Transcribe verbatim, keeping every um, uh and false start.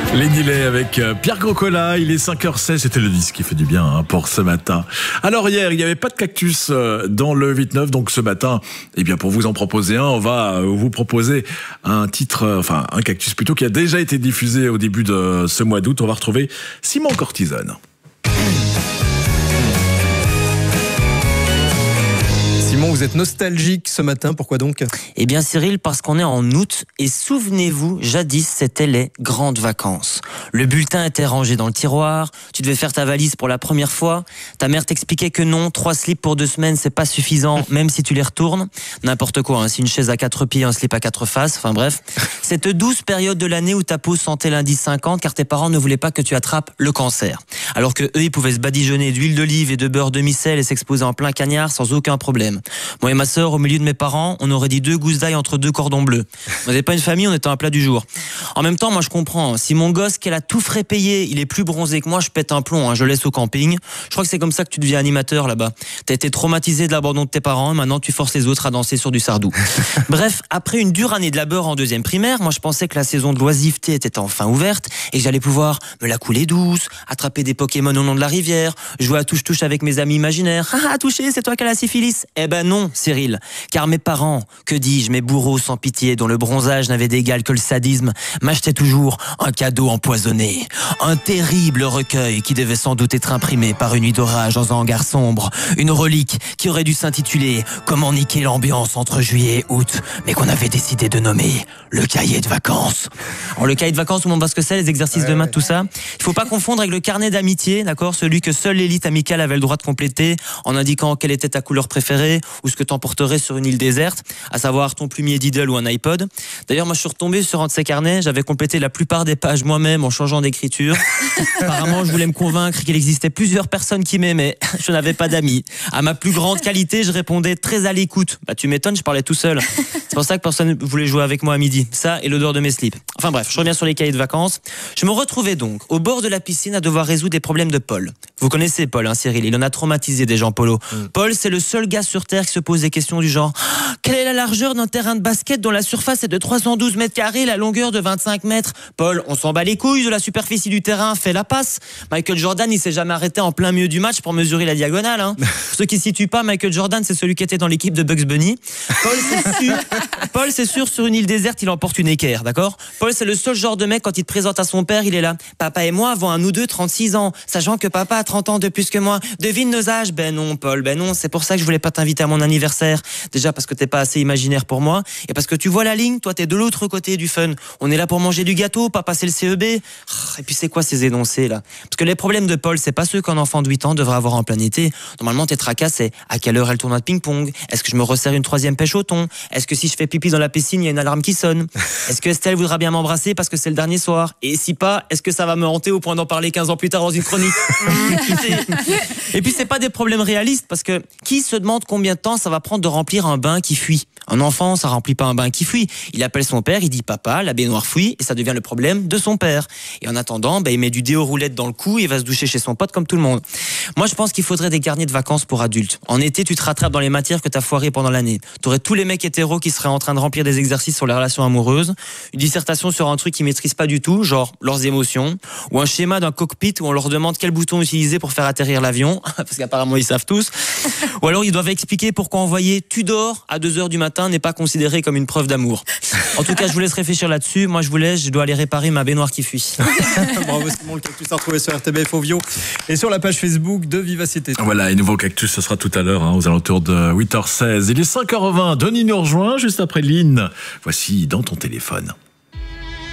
Les Nilets avec Pierre Grocola, il est cinq heures seize, c'était le disque qui fait du bien hein, pour ce matin. Alors hier, il n'y avait pas de cactus dans le huit neuf, donc ce matin, eh bien pour vous en proposer un, on va vous proposer un titre, enfin un cactus plutôt, qui a déjà été diffusé au début de ce mois d'août. On va retrouver Simon Cortisone. Simon, vous êtes nostalgique ce matin, pourquoi donc ? Eh bien Cyril, parce qu'on est en août et souvenez-vous, jadis c'était les grandes vacances. Le bulletin était rangé dans le tiroir, tu devais faire ta valise pour la première fois, ta mère t'expliquait que non, trois slips pour deux semaines c'est pas suffisant, même si tu les retournes. N'importe quoi, hein, si une chaise à quatre pieds, un slip à quatre faces, enfin bref. Cette douce période de l'année où ta peau sentait l'indice cinquante car tes parents ne voulaient pas que tu attrapes le cancer. Alors que eux, ils pouvaient se badigeonner d'huile d'olive et de beurre demi-sel et s'exposer en plein cagnard sans aucun problème. Moi et ma sœur, au milieu de mes parents, on aurait dit deux gousses d'ail entre deux cordons bleus. On n'était pas une famille, on était un plat du jour. En même temps, moi je comprends, si mon gosse qu'elle a tout frais payé, il est plus bronzé que moi, je pète un plomb, hein, je le laisse au camping. Je crois que c'est comme ça que tu deviens animateur là-bas. T'as été traumatisé de l'abandon de tes parents, et maintenant tu forces les autres à danser sur du sardou. Bref, après une dure année de labeur en deuxième primaire, moi je pensais que la saison de l'oisiveté était enfin ouverte et que j'allais pouvoir me la couler douce, attraper des Pokémon au long de la rivière, jouer à touche-touche avec mes amis imaginaires. Ah, touché, c'est toi qui as la syphilis. Eh ben non, Cyril, car mes parents, que dis-je, mes bourreaux sans pitié dont le bronzage n'avait d'égal que le sadisme, m'achetaient toujours un cadeau empoisonné, un terrible recueil qui devait sans doute être imprimé par une nuit d'orage dans un hangar sombre, une relique qui aurait dû s'intituler « Comment niquer l'ambiance entre juillet et août », mais qu'on avait décidé de nommer le cahier de vacances. Alors le cahier de vacances, tout le monde voit ce que c'est, les exercices ouais, de maths, tout ça. Il faut pas confondre avec le carnet d'amitié, d'accord, celui que seule l'élite amicale avait le droit de compléter en indiquant quelle était ta couleur préférée ou ce que t'emporterais sur une île déserte, à savoir ton plumier Diddle ou un iPod. D'ailleurs, moi, je suis retombé sur un de ces carnets, j'avais complété la plupart des pages moi-même en changeant d'écriture. Apparemment, je voulais me convaincre qu'il existait plusieurs personnes qui m'aimaient. Je n'avais pas d'amis. À ma plus grande qualité, je répondais très à l'écoute. Bah, tu m'étonnes, je parlais tout seul. C'est pour ça que personne ne voulait jouer avec moi à midi. Ça et l'odeur de mes slips. Enfin bref, je reviens sur les cahiers de vacances. Je me retrouvais donc au bord de la piscine à devoir résoudre des problèmes de Paul. Vous connaissez Paul, hein, Cyril, il en a traumatisé des gens polo. Mm. Paul, c'est le seul gars sur Terre qui se pose des questions du genre « Quelle est la largeur d'un terrain de basket dont la surface est de trois cent douze mètres carrés, la longueur de vingt-cinq mètres ?» Paul, on s'en bat les couilles de la superficie du terrain, fais la passe. Michael Jordan, il s'est jamais arrêté en plein milieu du match pour mesurer la diagonale. Hein. Pour ceux qui ne situent pas, Michael Jordan, c'est celui qui était dans l'équipe de Bugs Bunny. Paul, c'est sûr, Paul, c'est sûr, sur une île déserte, il emporte une équerre, d'accord ? Paul, c'est le seul genre de mec, quand il te présente à son père, il est là. Papa et moi avons un nous deux trente-six ans, sachant que papa a trente ans de plus que moi. Devine nos âges. Ben non, Paul, ben non, c'est pour ça que je voulais pas t'inviter à mon anniversaire. Déjà parce que t'es pas assez imaginaire pour moi, et parce que tu vois la ligne, toi t'es de l'autre côté du fun. On est là pour manger du gâteau, pas passer le C E B. Et puis c'est quoi ces énoncés là ? Parce que les problèmes de Paul, c'est pas ceux qu'un enfant de huit ans devrait avoir en plein été. Normalement, tes tracas, c'est à quelle heure est le tournoi de ping-pong ? Est-ce que je me resserre une troisième pêche au thon ? Est-ce que si je fais pipi dans la piscine, il y a une alarme qui sonne ? Est-ce que Estelle voudra bien m'embrasser parce que c'est le dernier soir ? Et si pas, est-ce que ça va me hanter au point d'en parler quinze ans plus tard dans une chronique ? Et puis c'est pas des problèmes réalistes, parce que qui se demande combien de temps ça va prendre de remplir un bain qui fuit ? Un enfant, ça remplit pas un bain qui fuit. Il appelle son père, il dit papa, la baignoire fuit, et ça devient le problème de son père. Et en attendant, bah, il met du déo roulette dans le cou et il va se doucher chez son pote comme tout le monde. Moi, je pense qu'il faudrait des carnets de vacances pour adultes. En été, tu te rattrapes dans les matières que t'as foirées pendant l'année. T'aurais tous les mecs hétéros qui seraient en train de remplir des exercices sur les relations amoureuses, une dissertation sur un truc qu'ils maîtrisent pas du tout, genre leurs émotions, ou un schéma d'un cockpit où on leur demande quel bouton utiliser pour faire atterrir l'avion, parce qu'apparemment ils savent tous. Ou alors ils doivent expliquer pourquoi envoyer Tudor à deux heures du matin n'est pas considéré comme une preuve d'amour. En tout cas, je vous laisse réfléchir là-dessus. Moi, je vous laisse, je dois aller réparer ma baignoire qui fuit. Bravo Simon, le cactus à retrouver sur R T B F Ovio et sur la page Facebook de Vivacité. Voilà, et nouveau cactus, ce sera tout à l'heure, hein, aux alentours de huit heures seize. Il est cinq heures vingt, Denis nous rejoint juste après Lynn. Voici Dans ton téléphone.